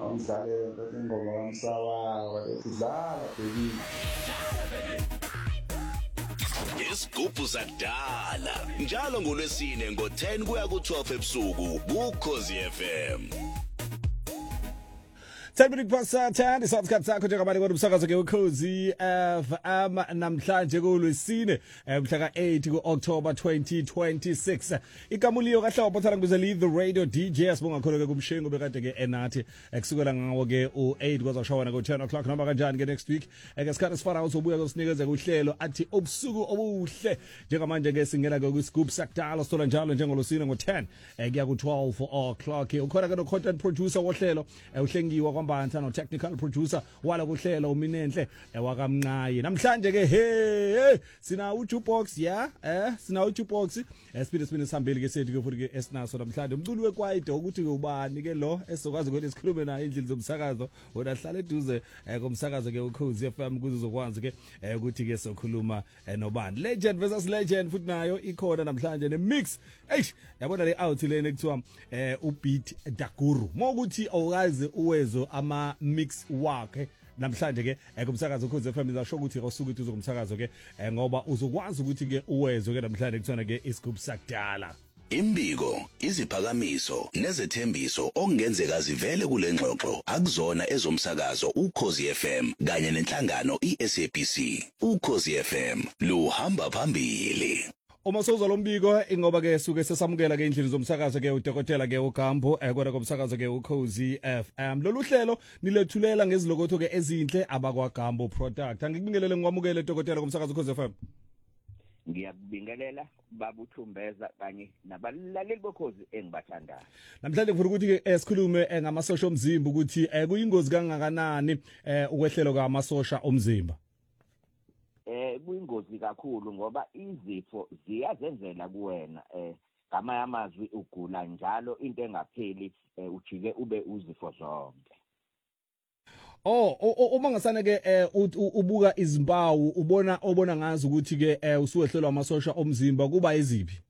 idlale ingoma kaMsawa wathi dlala baby. Isigubhu sakudala njalo ngolwesine ngo10 kuya ku12 ebusuku kuKhosi FM. 10 minutes past 10 isikhathi sakho njengamanje kodwa ke uKhosi FM namhlanje kulwesine mhla ka8 kuOctober 2026 ikamuliyo kahlobo thana ngibizela the radio DJ asibonga khona ke kumshengo bekade ke enathi kusukela ngawo ke u8 kwazashawana ku10 o'clock noma kanjani ke next week ngesikhathi sifara uzobuya kusinikeza uhlelo athi obusuku obuhle njengamanje ke singena ke kwiscoop sakudala sithola njalo njengolosine ngo10 kuya ku12 o'clock ukhona ke no content producer wohlelo uhlengiwa kwambantha no technical producer wala kuhlelo uminenhle wakamncayi namhlanje ke hey sina uJukebox sina uJukebox sipinde sihambele ke sethi ke futhi ke esinaso namhlanje umculi wekwayide ukuthi ke ubani ke lo esizokwazi ukuthi sikhulume naye indlela zomsakazo wona hlala eduze komsakazo ke uKhosi FM kuze uzokwazi ke ukuthi ke sokhuluma nobani legend versus legend futhi nayo ikhona namhlanje nemix yabona le out lene ekuthiwa uBeat Daguru mokuthi awukazi uwezo ama mix wakhe namhlanje ke kumsakazo uKhosi FM izasho ukuthi usuku ukuthi uzokumsakazo ke ngoba uzokwazi ukuthi ke uwezo ke namhlanje kuthona ke isigubhu sakudala. Imbiko, iziphakamiso nezethembiso okungenzeka zivele kulengxoxo akuzona ezomsakazo uKhosi FM kanye nenhlangano iSABC. uKhosi FM luhamba phambili. Uma soza lombiko ingoba ke suke sesamukela ke indlela zomsakazo ke udokotela ke uGambo kodwa komsakazo ke uKhosi FM lolu hlelo nilethulela ngezilokotho ke ezinhle abakwaGambo product angikubingelele ngwamukele udokotela komsakazo uKhosi FM. Ngiyakubingelela baba uThumbeza kanye nabalaleli bokhozi engibathandayo. Namhlanje ngifuna ukuthi ke sikhulume ngamasosha omzimba ukuthi kuyingozi kangakanani ukwehlelo kwamasosha omzimba. Kuyingozi kakhulu ngoba izifo ziyazenzela kuwena ngamanye amazwi ugula njalo into engapheli ujike ube uzifo zonke. Uma ngasana ke ubuka izimpawu ubona ngazi ukuthi ke usuwehlelwa amasosha omzimba kuba iziphi?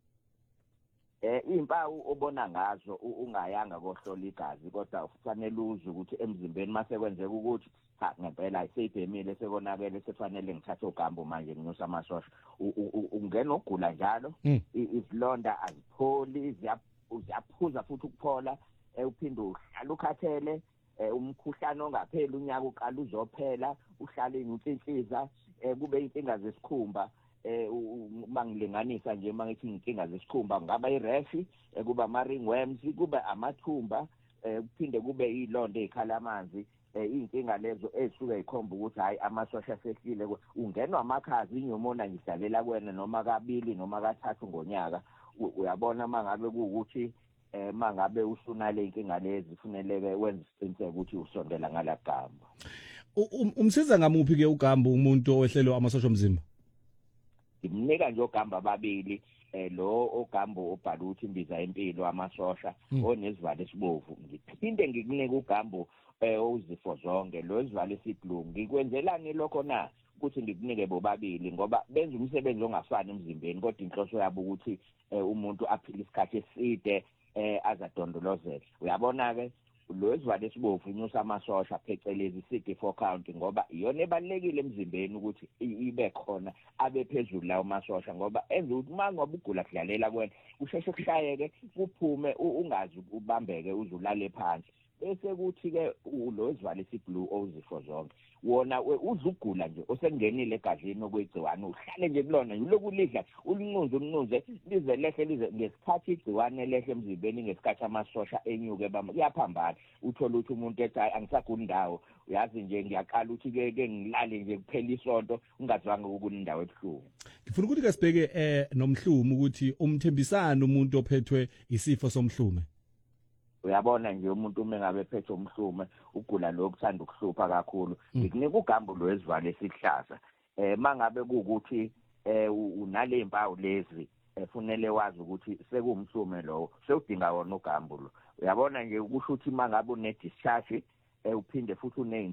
Impawu obona ngazo ungayanga kohlola igazi kodwa kufanele uze ukuthi emzimbeni mase kwenzeka ukuthi ngempela ayiseyidemile sekonakele sefanele ngithathe uGambo manje nginyusa amasosha ungena ogula njalo izilonda azipholi ziyaphuza futhi ukuphola uphinde uhlala ukhathele umkhuhlane ongapheli unyaka uqala uzophela uhlale inhliziyo kube inkinga zesikhumba mangilinganisa nje mangithi inkinga zesikhumba ngaba ireshi kuba ama ringworms kuba amathumba kuphinde kube izilonda ezikhala amanzi inkinga lezo ezisuka ikhomba ukuthi hayi amasosha sehlile ungenwa amakhazi inyumona ngihlalela kuwena noma kabili noma kathathu ngonyaka uyabona mangabe kuukuthi mangabe usunale inkinga lezi kufanele ke wenze isiqiniseko ukuthi usondela ngalaGambo. Umsiza ngamuphi ke uGambo umuntu owehlelwa amasosha omzimba? Ngimnika nje uGambo ababili lo uGambo obhala ukuthi imbiza impilo amasosha onezivalo esibovu ngiphinde ngikunika uGambo ozifo zonke lo izivalo esiblue ngikwenzelani lokho na ukuthi ngikunike bobabili ngoba benza umsebenzi ongafani emzimbeni kodwa inhloso yabo ukuthi umuntu aphile isikhathi eside azadondolozela. Uyabona ke lo izivalo esibovu unyusa amasosha phecelezi CD4 count ngoba iyona ebalekile emzimbeni ukuthi ibe khona abe phezulu lawo masosha ngoba enza ukuthi mangabe ugula kudlalela kwena usheshe kushayeke kuphume ungazi ubambeke uzulale phansi bese kuthi ke lo izivalo esiblue ozifo zonke wona uzugula nje osengenile egazini okwegciwane uhlale nje kulona ulokulidla ulinquze lize lehle lize ngesikhathi igciwane lehle emzimbeni ngesikhathi amasosha enyuke kuyaphambana uthola ukuthi umuntu ethi angisagula indawo uyazi nje ngiyaqala ukuthi ke ngilale nje kuphela isonto ungazwanga ukunindawo ebuhlungu. Ngifuna ukuthi ke sibheke nomhlumo ukuthi umthembisana umuntu ophethwe isifo somhlume. Uyabona nje umuntu uma ngabe phethe umhlume ugula lokuthanda ukuhlupha kakhulu ngikunika uGambo lo ezivalo esihlaza mangabe kuukuthi unale impawu lezi efunele wazi ukuthi sekumhlume lo sewudinga wona uGambo lo uyabona nje ukusho ukuthi mangabe une discharge uphinde futhi